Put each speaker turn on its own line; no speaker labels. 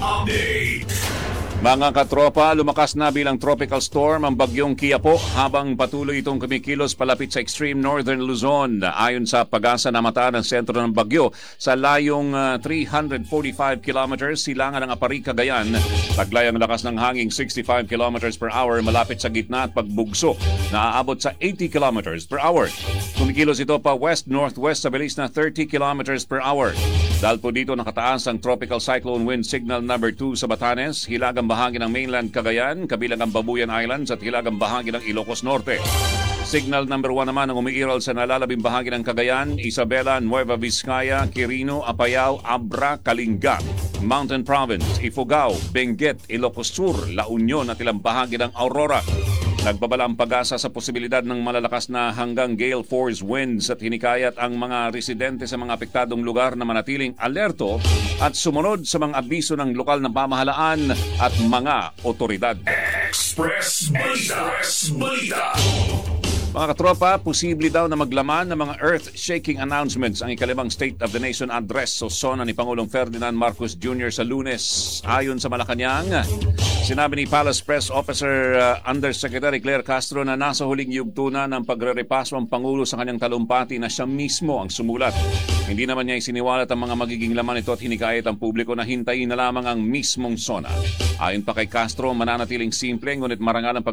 Update.
Mga katropa, lumakas na bilang tropical storm ang bagyong Quiapo habang patuloy itong kumikilos palapit sa extreme northern Luzon. Ayon sa pag-asa, namataan ang sentro ng bagyo sa layong 345 kilometers silangan ng Apari, Cagayan. Taglay ang lakas ng hangin 65 kilometers per hour malapit sa gitna at pagbugso na aabot sa 80 kilometers per hour. Kumikilos ito pa west-northwest sa bilis na 30 kilometers per hour. Dahil po dito nakataas ang tropical cyclone wind signal number 2 sa Batanes, hilagang bahagi ng mainland Cagayan, kabilang ang Babuyan Islands at hilagang bahagi ng Ilocos Norte. Signal number 1 naman ang umiiral sa nalalabing bahagi ng Cagayan, Isabela, Nueva Vizcaya, Quirino, Apayao, Abra, Kalinga, Mountain Province, Ifugao, Benguet, Ilocos Sur, La Union at ilang bahagi ng Aurora. Nagbabala ang pag-asa sa posibilidad ng malalakas na hanggang gale force winds at hinikayat ang mga residente sa mga apektadong lugar na manatiling alerto at sumunod sa mga abiso ng lokal na pamahalaan at mga otoridad.
Express Balita.
Mga katropa, posible daw na maglaman ng mga earth-shaking announcements ang ikalimang State of the Nation address o SONA ni Pangulong Ferdinand Marcos Jr. sa Lunes. Ayon sa Malacanang, sinabi ni Palace Press Officer Undersecretary Claire Castro na nasa huling yugto na ng pagre-repaso ang Pangulo sa kanyang talumpati na siya mismo ang sumulat. Hindi naman niya isiniwalat ang mga magiging laman ito at hinikayat ang publiko na hintayin na lamang ang mismong SONA. Ayon pa kay Castro, mananatiling simple ngunit marangal ang